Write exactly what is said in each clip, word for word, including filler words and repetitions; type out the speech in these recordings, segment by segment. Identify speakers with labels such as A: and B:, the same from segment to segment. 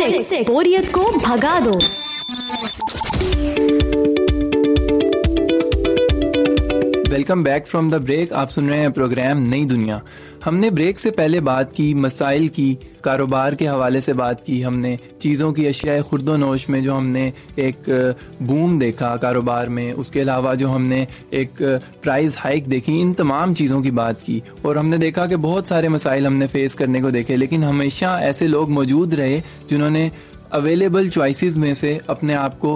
A: Six बोरियत को भगा दो।
B: Welcome back from the break. आप सुन रहे हैं प्रोग्राम नई दुनिया। हमने ब्रेक से पहले बात की मसाइल की, कारोबार के हवाले से बात की, हमने चीज़ों की अशियाए खुर्दोनोश में जो हमने एक बूम देखा कारोबार में, उसके अलावा जो हमने एक प्राइस हाइक देखी, इन तमाम चीज़ों की बात की और हमने देखा कि बहुत सारे मसाइल हमने फेस करने को देखे, लेकिन हमेशा ऐसे लोग मौजूद रहे जिन्होंने अवेलेबल चॉइसेस में से अपने आप को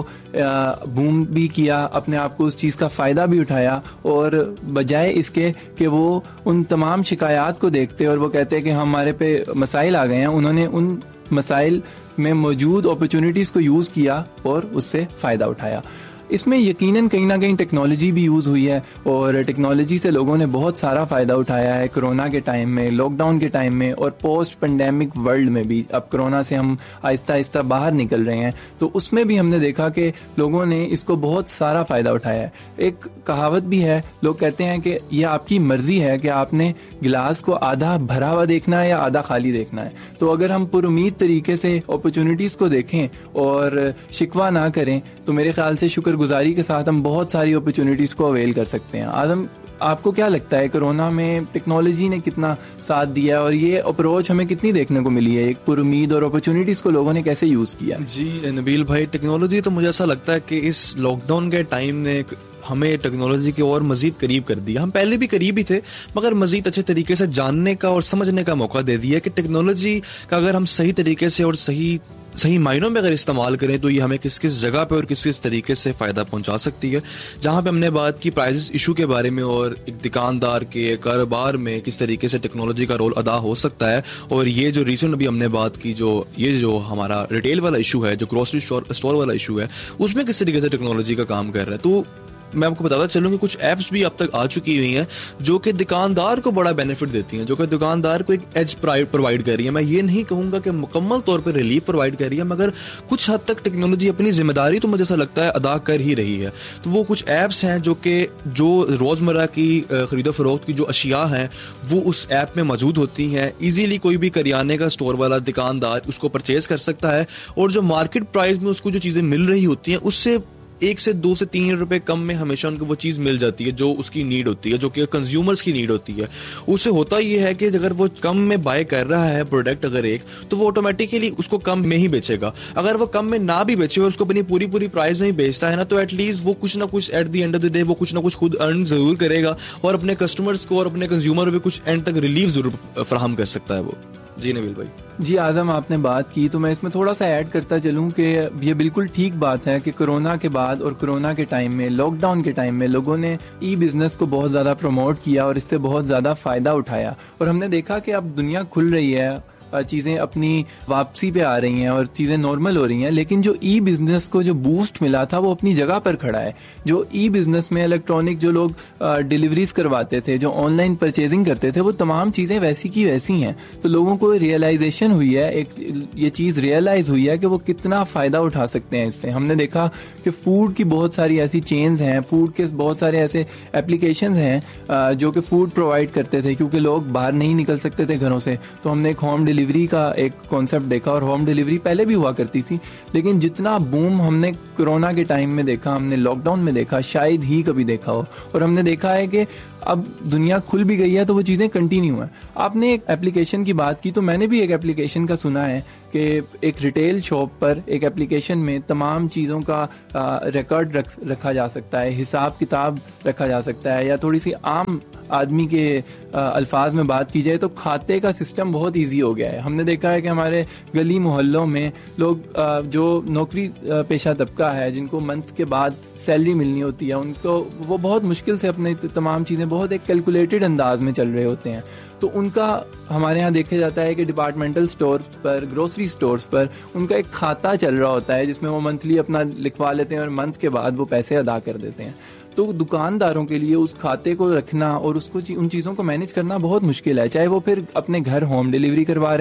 B: बूम भी किया, अपने आप को उस चीज़ का फ़ायदा भी उठाया और बजाय इसके कि वो उन तमाम शिकायत को देखते और वो कहते हैं कि हमारे पे मसाइल आ गए हैं, उन्होंने उन मसाइल में मौजूद अपॉर्चुनिटीज़ को यूज़ किया और उससे फ़ायदा उठाया। इसमें यकीनन कहीं ना कहीं टेक्नोलॉजी भी यूज़ हुई है और टेक्नोलॉजी से लोगों ने बहुत सारा फ़ायदा उठाया है कोरोना के टाइम में, लॉकडाउन के टाइम में और पोस्ट पेंडेमिक वर्ल्ड में भी। अब कोरोना से हम आहिस्ता आहिस्ता बाहर निकल रहे हैं तो उसमें भी हमने देखा कि लोगों ने इसको बहुत सारा फ़ायदा उठाया है। एक कहावत भी है, लोग कहते हैं कि यह आपकी मर्ज़ी है कि आपने गिलास को आधा भरा हुआ देखना है या आधा खाली देखना है। तो अगर हम पुरुमीद तरीके से अपॉर्चुनिटीज़ को देखें और शिकवा ना करें तो मेरे ख्याल से शुक्र गुजारी के साथ हम बहुत सारी अपॉर्चुनिटीज़ को अवेल कर सकते हैं। आदम, आपको क्या लगता है कोरोना में टेक्नोलॉजी ने कितना साथ दिया और ये अप्रोच हमें कितनी देखने को मिली है, एक पुरुमीद और अपॉर्चुनिटीज़ को लोगों ने कैसे यूज़ किया?
C: जी नबील भाई, टेक्नोलॉजी तो मुझे ऐसा लगता है कि इस लॉकडाउन के टाइम ने हमें टेक्नोलॉजी के और मजीद करीब कर दिया। हम पहले भी करीब ही थे मगर मजीद अच्छे तरीके से जानने का और समझने का मौका दे दिया कि टेक्नोलॉजी का अगर हम सही तरीके से और सही सही मायनों में अगर इस्तेमाल करें तो ये हमें किस किस जगह पे और किस किस तरीके से फ़ायदा पहुंचा सकती है। जहां पे हमने बात की प्राइसेस इशू के बारे में और एक दुकानदार के कारोबार में किस तरीके से टेक्नोलॉजी का रोल अदा हो सकता है, और ये जो रिसेंट अभी हमने बात की जो ये जो हमारा रिटेल वाला इशू है, जो ग्रोसरी स्टोर स्टोर वाला इशू है, उसमें किस तरीके से टेक्नोलॉजी का काम कर रहा है। तो मैं आपको बताता चलूं कि कुछ ऐप्स भी अब तक आ चुकी हुई हैं जो कि दुकानदार को बड़ा बेनिफिट देती हैं, जो कि दुकानदार को एक एज प्रोवाइड कर रही है। मैं ये नहीं कहूंगा कि मुकम्मल तौर पर रिलीफ प्रोवाइड कर रही है, मगर कुछ हद तक टेक्नोलॉजी अपनी जिम्मेदारी तो मुझे ऐसा लगता है अदा कर ही रही है। तो वो कुछ ऐप्स हैं जो कि जो रोजमर्रा की खरीदो फरोख्त की जो अशिया हैं वो उस ऐप में मौजूद होती हैं। ईजीली कोई भी करियाने का स्टोर वाला दुकानदार उसको परचेज कर सकता है और जो मार्केट प्राइस में उसको जो चीजें मिल रही होती हैं उससे एक से दो से तीन रुपए कम में हमेशा उनको वो चीज मिल जाती है जो उसकी नीड होती है, जो कि कंज्यूमर्स की नीड होती है। उससे होता ये है कि अगर वो कम में बाय कर रहा है प्रोडक्ट अगर एक, तो वो ऑटोमेटिकली उसको कम में ही बेचेगा। अगर वो कम में ना भी बेचे और उसको अपनी पूरी पूरी प्राइस में ही बेचता है ना, तो एटलीस्ट वो कुछ ना कुछ at the end of the day वो कुछ ना कुछ खुद अर्न जरूर करेगा और अपने कस्टमर्स को और अपने कंज्यूमर को कुछ एंड तक रिलीफ जरूर फराहम कर सकता है वो। जी नबील भाई।
B: जी आजम, आपने बात की तो मैं इसमें थोड़ा सा ऐड करता चलूं कि ये बिल्कुल ठीक बात है कि कोरोना के बाद और कोरोना के टाइम में, लॉकडाउन के टाइम में लोगों ने ई बिजनेस को बहुत ज़्यादा प्रमोट किया और इससे बहुत ज़्यादा फ़ायदा उठाया और हमने देखा कि अब दुनिया खुल रही है, चीज़ें अपनी वापसी पे आ रही हैं और चीज़ें नॉर्मल हो रही हैं, लेकिन जो ई बिज़नेस को जो बूस्ट मिला था वो अपनी जगह पर खड़ा है। जो ई बिज़नेस में इलेक्ट्रॉनिक जो लोग डिलीवरीज करवाते थे, जो ऑनलाइन परचेजिंग करते थे, वो तमाम चीज़ें वैसी की वैसी हैं। तो लोगों को रियलाइजेशन हुई है, एक ये चीज़ रियलाइज़ हुई है कि वो कितना फ़ायदा उठा सकते हैं इससे। हमने देखा कि फूड की बहुत सारी ऐसी चेन्स हैं, फूड के बहुत सारे ऐसे एप्लीकेशंस हैं जो कि फूड प्रोवाइड करते थे क्योंकि लोग बाहर नहीं निकल सकते थे घरों से। तो हमने एक होम डिलीवरी का एक कॉन्सेप्ट देखा और होम डिलीवरी पहले भी हुआ करती थी, लेकिन जितना बूम हमने कोरोना के टाइम में देखा, हमने लॉकडाउन में देखा, शायद ही कभी देखा हो। और हमने देखा है कि अब दुनिया खुल भी गई है तो वो चीज़ें कंटिन्यू हैं। आपने एक एप्लीकेशन की बात की तो मैंने भी एक एप्लीकेशन का सुना है कि एक रिटेल शॉप पर एक एप्लीकेशन में तमाम चीज़ों का रिकॉर्ड रख, रखा जा सकता है, हिसाब किताब रखा जा सकता है, या थोड़ी सी आम आदमी के अल्फाज में बात की जाए तो खाते का सिस्टम बहुत इजी हो गया है। हमने देखा है कि हमारे गली मोहल्लों में लोग जो नौकरी पेशा तबका है, जिनको मंथ के बाद सैलरी मिलनी होती है, उनको वो बहुत मुश्किल से अपने तमाम चीज़ें बहुत एक कैलकुलेटेड अंदाज में चल रहे होते हैं। तो उनका हमारे यहाँ देखा जाता है कि डिपार्टमेंटल स्टोर पर, ग्रोसरी स्टोर्स पर उनका एक खाता चल रहा होता है जिसमें वो मंथली अपना लिखवा लेते हैं और मंथ के बाद वो पैसे अदा कर देते हैं। तो दुकानदारों के लिए उस खाते को रखना और उसको उन चीज़ों को मैनेज करना बहुत मुश्किल है, चाहे वो फिर अपने घर होम डिलीवरी करवा रहे हों,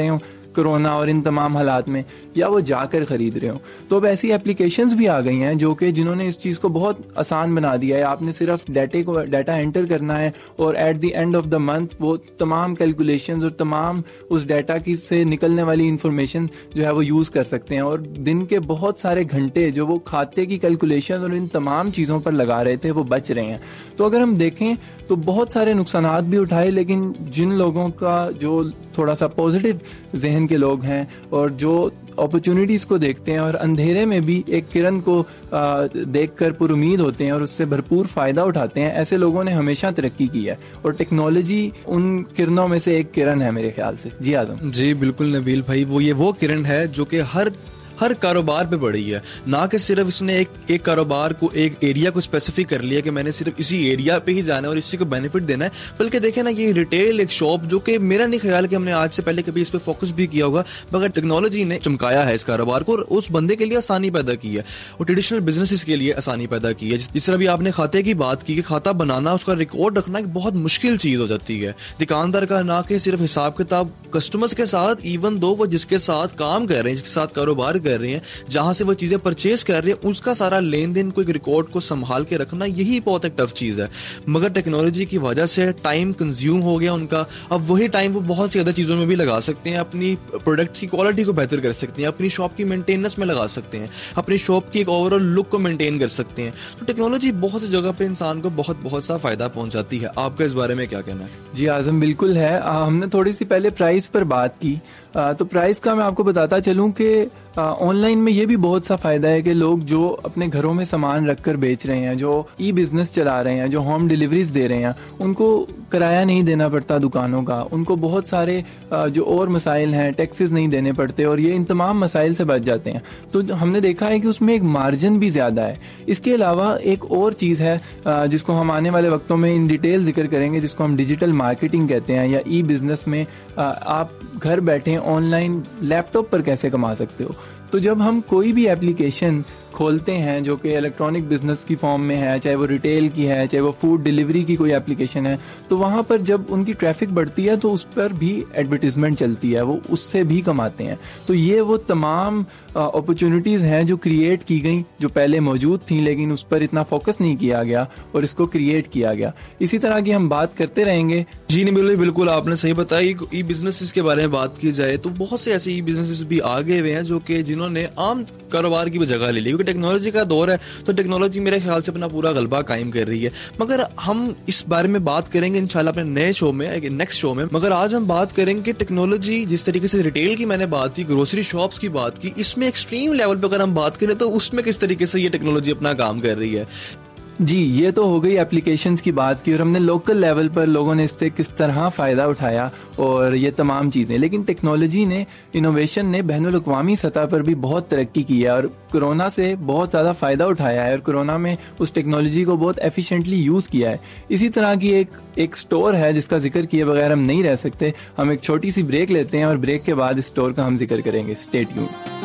B: कोरोना और इन तमाम हालात में, या वो जाकर खरीद रहे हो। तो अब ऐसी एप्लीकेशंस भी आ गई हैं जो कि जिन्होंने इस चीज़ को बहुत आसान बना दिया है। आपने सिर्फ डाटे को डाटा एंटर करना है और at the end of the month वो तमाम कैलकुलेशंस और तमाम उस डाटा की से निकलने वाली इंफॉर्मेशन जो है वो यूज़ कर सकते हैं, और दिन के बहुत सारे घंटे जो वो खाते की कैलकुलेशन और इन तमाम चीज़ों पर लगा रहे थे वो बच रहे हैं। तो अगर हम देखें तो बहुत सारे नुकसानात भी उठाए, लेकिन जिन लोगों का जो थोड़ा सा पॉजिटिव जहन के लोग हैं और जो अपॉर्चुनिटीज़ को देखते हैं और अंधेरे में भी एक किरण को देखकर पुरुमीद होते हैं और उससे भरपूर फ़ायदा उठाते हैं, ऐसे लोगों ने हमेशा तरक्की की है, और टेक्नोलॉजी उन किरणों में से एक किरण है मेरे ख्याल से। जी आजम
C: जी बिल्कुल नबील भाई, वो ये वो किरण है जो कि हर हर कारोबार पे बढ़ी है। ना कि सिर्फ इसने एक एक कारोबार को, एक एरिया को स्पेसिफिक कर लिया कि मैंने सिर्फ इसी एरिया पे ही जाना है और इसी को बेनिफिट देना है, बल्कि देखें ना ये रिटेल एक शॉप जो कि मेरा नहीं ख्याल कि हमने आज से पहले कभी इस पे फोकस भी किया होगा, मगर टेक्नोलॉजी ने चमकाया है इस कारोबार को और उस बंदे के लिए आसानी पैदा की है और ट्रेडिशनल बिजनेसेस के लिए आसानी पैदा की है। जिस तरह भी आपने खाते की बात की कि खाता बनाना, उसका रिकॉर्ड रखना एक बहुत मुश्किल चीज हो जाती है। दुकानदार का ना कि सिर्फ हिसाब किताब कस्टमर्स के साथ, इवन दो वो जिसके साथ काम कर रहे हैं, जिसके साथ कारोबार कर रहे हैं, जहां से वो चीजें परचेज कर रहे हैं, उसका सारा लेन देन को एक रिकॉर्ड को संभाल के रखना, यही बहुत एक टफ चीज है। मगर टेक्नोलॉजी की वजह से टाइम कंज्यूम हो गया उनका। अब वही टाइम वो बहुत सी ज्यादा चीजों में भी लगा सकते हैं, अपनी प्रोडक्ट्स की क्वालिटी को बेहतर कर सकते हैं, अपनी शॉप की मेंटेनेंस में लगा सकते हैं, अपनी शॉप की एक ओवरऑल लुक को मेंटेन कर सकते हैं। तो टेक्नोलॉजी बहुत सी जगह पे इंसान को बहुत बहुत सा फायदा पहुंचाती है। आपका इस बारे में क्या कहना है?
B: जी आजम बिल्कुल है। आ, हमने थोड़ी सी पहले प्राइस पर बात की, आ, तो प्राइस का मैं आपको बताता चलूं कि ऑनलाइन में ये भी बहुत सा फायदा है कि लोग जो अपने घरों में सामान रखकर बेच रहे हैं, जो ई बिजनेस चला रहे हैं, जो होम डिलीवरीज दे रहे हैं, उनको किराया नहीं देना पड़ता दुकानों का, उनको बहुत सारे जो और मसाइल हैं, टैक्सेस नहीं देने पड़ते, और ये इन तमाम मसाइल से बच जाते हैं। तो हमने देखा है कि उसमें एक मार्जिन भी ज़्यादा है। इसके अलावा एक और चीज़ है जिसको हम आने वाले वक्तों में इन डिटेल जिक्र करेंगे, जिसको हम डिजिटल मार्केटिंग कहते हैं, या ई बिजनेस में आप घर बैठे ऑनलाइन लैपटॉप पर कैसे कमा सकते हो। तो जब हम कोई भी एप्लीकेशन खोलते हैं जो कि इलेक्ट्रॉनिक बिजनेस की फॉर्म में है, चाहे वो रिटेल की है, चाहे वो फूड डिलीवरी की कोई एप्लीकेशन है, तो वहाँ पर जब उनकी ट्रैफिक बढ़ती है तो उस पर भी एडवर्टीजमेंट चलती है, वो उससे भी कमाते हैं। तो ये वो तमाम अपॉर्चुनिटीज़ हैं जो क्रिएट की गई, जो पहले मौजूद थी लेकिन उस पर इतना फोकस नहीं किया गया और इसको क्रिएट किया गया। इसी तरह की हम बात करते रहेंगे।
C: जी नहीं बिल्कुल बिल्कुल आपने सही बताया। ई बिजनेसेस के बारे में बात की जाए तो बहुत से ऐसे ई बिजनेसेस भी आगे हुए हैं जो कि जिन्होंने आम कारोबार की जगह ले ली, क्योंकि टेक्नोलॉजी का दौर है तो टेक्नोलॉजी मेरे ख्याल से अपना पूरा गलबा कायम कर रही है। मगर हम इस बारे में बात करेंगे इंशाल्लाह अपने नए शो में, नेक्स्ट शो में। मगर आज हम बात करेंगे टेक्नोलॉजी, जिस तरीके से रिटेल की मैंने बात की, ग्रोसरी शॉप्स की बात की, इसमें एक्सट्रीम लेवल पे अगर हम बात करें तो उसमें किस तरीके से ये टेक्नोलॉजी अपना काम कर रही है।
B: जी, ये तो हो गई एप्लीकेशंस की बात की और हमने लोकल लेवल पर लोगों ने इससे किस तरह फ़ायदा उठाया और ये तमाम चीज़ें। लेकिन टेक्नोलॉजी ने, इनोवेशन ने बैनुल अक़वामी सतह पर भी बहुत तरक्की की है और कोरोना से बहुत ज़्यादा फ़ायदा उठाया है और कोरोना में उस टेक्नोलॉजी को बहुत एफिशिएंटली यूज़ किया है। इसी तरह की एक एक स्टोर है जिसका जिक्र किए बगैर हम नहीं रह सकते। हम एक छोटी सी ब्रेक लेते हैं और ब्रेक के बाद इस स्टोर का हम जिक्र करेंगे। Stay tuned.